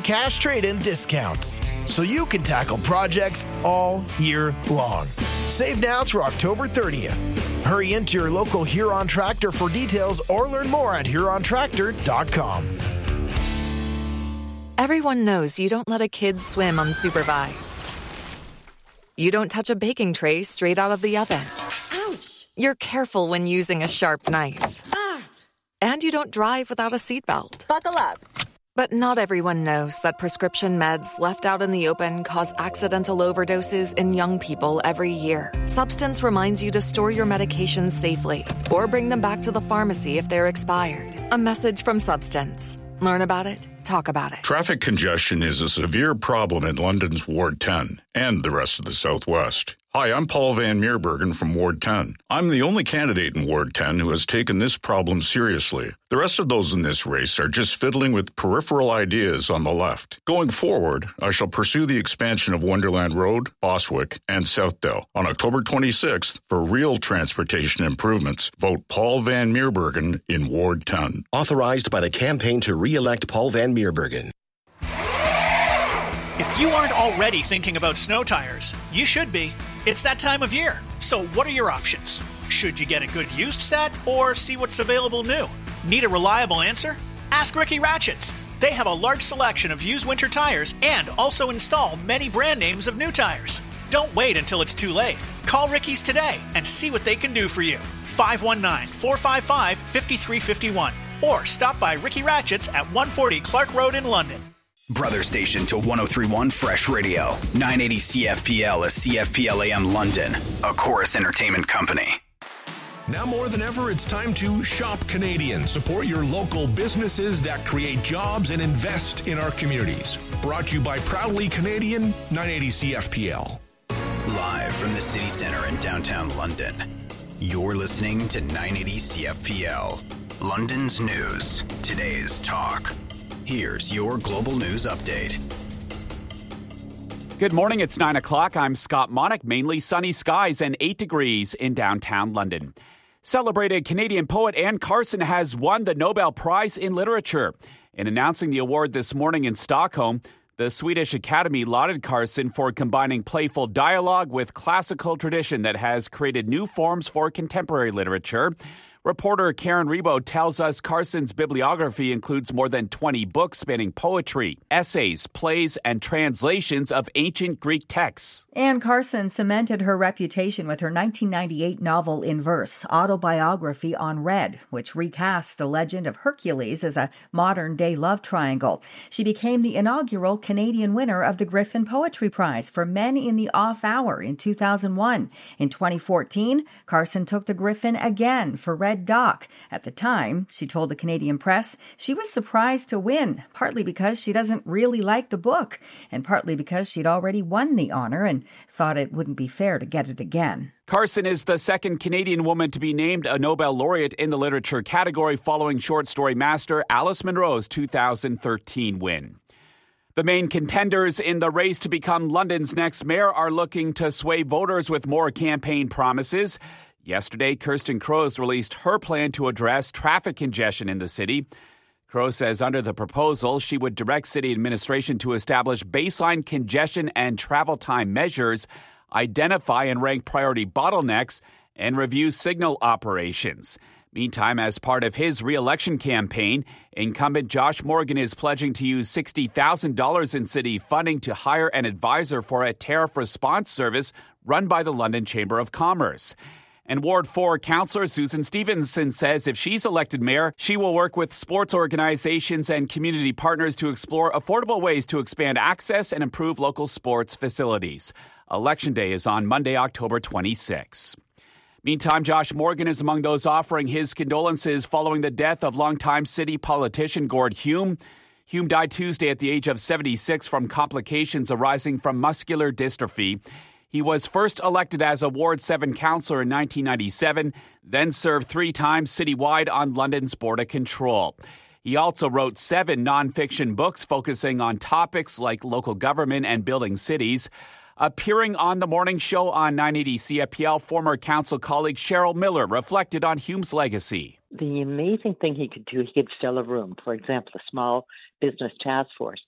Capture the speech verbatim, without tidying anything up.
cash trade-in discounts, so you can tackle projects all year long. Save now through October thirtieth. Hurry into your local Huron Tractor for details or learn more at huron tractor dot com. Everyone knows you don't let a kid swim unsupervised. You don't touch a baking tray straight out of the oven. Ouch! You're careful when using a sharp knife. Ah! And you don't drive without a seatbelt. Buckle up. But not everyone knows that prescription meds left out in the open cause accidental overdoses in young people every year. Substance reminds you to store your medications safely or bring them back to the pharmacy if they're expired. A message from Substance. Learn about it. Talk about it. Traffic congestion is a severe problem in London's Ward ten and the rest of the Southwest. Hi, I'm Paul Van Meerbergen from Ward ten. I'm the only candidate in Ward ten who has taken this problem seriously. The rest of those in this race are just fiddling with peripheral ideas on the left. Going forward, I shall pursue the expansion of Wonderland Road, Boswick, and Southdale. On October twenty-sixth, for real transportation improvements, vote Paul Van Meerbergen in Ward ten. Authorized by the campaign to re-elect Paul Van Meerbergen. If you aren't already thinking about snow tires, you should be. It's that time of year. So what are your options? Should you get a good used set or see what's available new? Need a reliable answer? Ask Ricky Ratchets. They have a large selection of used winter tires and also install many brand names of new tires. Don't wait until it's too late. Call Ricky's today and see what they can do for you. five one nine, four five five, five three five one or stop by Ricky Ratchets at one forty Clark Road in London. Brother station to one oh three point one Fresh Radio. nine eighty C F P L is C F P L A M London, a Chorus Entertainment company. Now more than ever, it's time to shop Canadian. Support your local businesses that create jobs and invest in our communities. Brought to you by Proudly Canadian, nine eighty C F P L. Live from the city center in downtown London, you're listening to nine eighty C F P L. London's news, today's talk. Here's your global news update. Good morning. It's nine o'clock. I'm Scott Monick. Mainly sunny skies and eight degrees in downtown London. Celebrated Canadian poet Anne Carson has won the Nobel Prize in Literature. In announcing the award this morning in Stockholm, the Swedish Academy lauded Carson for combining playful dialogue with classical tradition that has created new forms for contemporary literature. Reporter Karen Rebo tells us Carson's bibliography includes more than twenty books spanning poetry, essays, plays, and translations of ancient Greek texts. Anne Carson cemented her reputation with her nineteen ninety-eight novel in verse, Autobiography on Red, which recasts the legend of Hercules as a modern-day love triangle. She became the inaugural Canadian winner of the Griffin Poetry Prize for Men in the Off Hour in two thousand one. In twenty fourteen, Carson took the Griffin again for Red Doc. At the time, she told the Canadian Press she was surprised to win, partly because she doesn't really like the book, and partly because she'd already won the honor and thought it wouldn't be fair to get it again. Carson is the second Canadian woman to be named a Nobel laureate in the literature category following short story master Alice Munro's two thousand thirteen win. The main contenders in the race to become London's next mayor are looking to sway voters with more campaign promises. Yesterday, Kirsten Kroes released her plan to address traffic congestion in the city. Kroes says under the proposal, she would direct city administration to establish baseline congestion and travel time measures, identify and rank priority bottlenecks, and review signal operations. Meantime, as part of his re-election campaign, incumbent Josh Morgan is pledging to use sixty thousand dollars in city funding to hire an advisor for a tariff response service run by the London Chamber of Commerce. And Ward four Councillor Susan Stevenson says if she's elected mayor, she will work with sports organizations and community partners to explore affordable ways to expand access and improve local sports facilities. Election day is on Monday, October twenty-sixth. Meantime, Josh Morgan is among those offering his condolences following the death of longtime city politician Gord Hume. Hume died Tuesday at the age of seventy-six from complications arising from muscular dystrophy. He was first elected as a Ward seven councillor in nineteen ninety-seven, then served three times citywide on London's Board of Control. He also wrote seven nonfiction books focusing on topics like local government and building cities. Appearing on the morning show on nine eighty C F P L, former council colleague Cheryl Miller reflected on Hume's legacy. The amazing thing he could do, he could fill a room. For example, a small business task force.